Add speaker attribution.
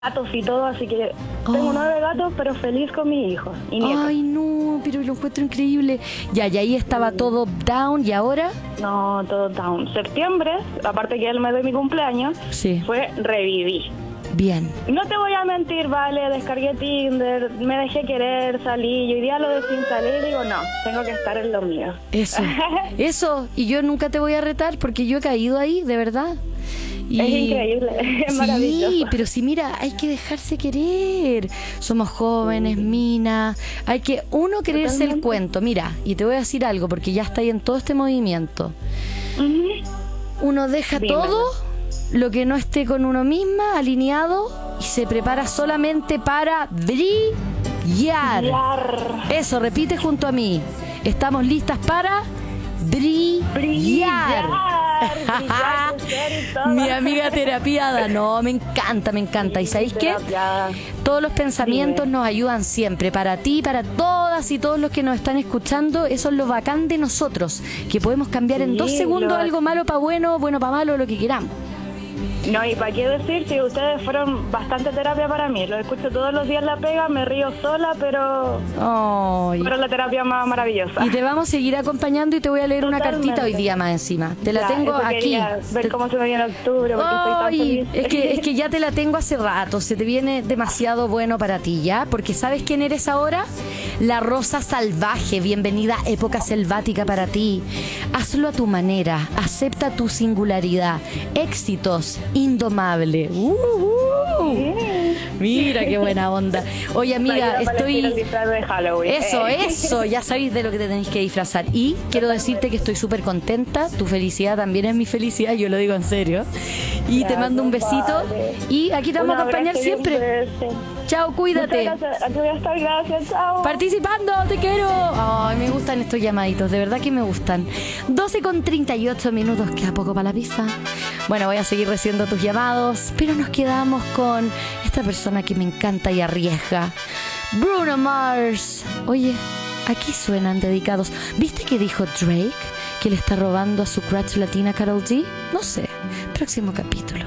Speaker 1: gatos y todo, así que tengo 9 gatos, pero feliz con mis hijos y nietos.
Speaker 2: Ay, no, pero lo encuentro increíble. Ya, y ahí estaba todo down, ¿y ahora?
Speaker 1: No, todo down. Septiembre, aparte que es el mes de mi cumpleaños,
Speaker 2: Sí.
Speaker 1: fue reviví.
Speaker 2: Bien.
Speaker 1: No te voy a mentir, vale, descargué Tinder, me dejé querer, salí, y hoy día lo desinstalé y digo, no, tengo que estar en lo mío.
Speaker 2: Eso, y yo nunca te voy a retar porque yo he caído ahí, de verdad.
Speaker 1: Es increíble, es maravilloso.
Speaker 2: Sí, pero sí, mira, hay que dejarse querer. Somos jóvenes, mina. Hay que, uno, creerse el
Speaker 1: Totalmente.
Speaker 2: cuento. Mira, y te voy a decir algo, porque ya está ahí en todo este movimiento. Uno deja
Speaker 1: Dímelo.
Speaker 2: todo lo que no esté con uno misma, alineado, y se prepara solamente para brillar. Eso, repite junto a mí. Estamos listas para brillar.
Speaker 1: Brillar, crecer y todo.
Speaker 2: Mi amiga terapiada, no, me encanta. ¿Y sabéis qué?
Speaker 1: Terapia.
Speaker 2: Todos los pensamientos
Speaker 1: Dime.
Speaker 2: nos ayudan siempre, para ti, para todas y todos los que nos están escuchando. Eso es lo bacán de nosotros, que podemos cambiar en 2
Speaker 1: Sí,
Speaker 2: segundos
Speaker 1: lo-
Speaker 2: algo malo para bueno, bueno para malo, lo que queramos.
Speaker 1: No, y para qué decir, si ustedes fueron bastante terapia para mí. Lo escucho todos los días en la pega, me río sola, pero
Speaker 2: Ay.
Speaker 1: la terapia más maravillosa.
Speaker 2: Y te vamos a seguir acompañando y te voy a leer una
Speaker 1: Totalmente.
Speaker 2: cartita hoy día más encima. Te la
Speaker 1: Ya,
Speaker 2: tengo
Speaker 1: eso
Speaker 2: aquí.
Speaker 1: quería ver cómo se me viene octubre, porque estoy tan
Speaker 2: Ay,
Speaker 1: feliz.
Speaker 2: es que ya te la tengo hace rato. Se te viene demasiado bueno para ti, ¿ya? Porque ¿sabes quién eres ahora? La rosa salvaje. Bienvenida, época selvática para ti. Hazlo a tu manera. Acepta tu singularidad. Éxitos indomable. Mira qué buena onda. Oye, amiga,
Speaker 1: Ayuda para elegir el
Speaker 2: estoy...
Speaker 1: disfraz de Halloween.
Speaker 2: Eso, ya sabéis de lo que te tenéis que disfrazar. Y quiero decirte que estoy súper contenta. Tu felicidad también es mi felicidad, yo lo digo en serio. Y te mando un besito.
Speaker 1: Vale.
Speaker 2: Y aquí te vamos a
Speaker 1: Un
Speaker 2: acompañar
Speaker 1: abrazo y un
Speaker 2: siempre.
Speaker 1: beso.
Speaker 2: Chao, cuídate.
Speaker 1: Muchas gracias. Aquí voy a estar, gracias, chao.
Speaker 2: Participando, te quiero. Ay, me gustan estos llamaditos, de verdad que me gustan. 12:38 minutos, queda poco para la pizza. Bueno, voy a seguir recibiendo tus llamados, pero nos quedamos con esta persona que me encanta y arriesga. Bruno Mars. Oye, aquí suenan dedicados. ¿Viste que dijo Drake que le está robando a su crush latina Karol G? No sé. Próximo capítulo.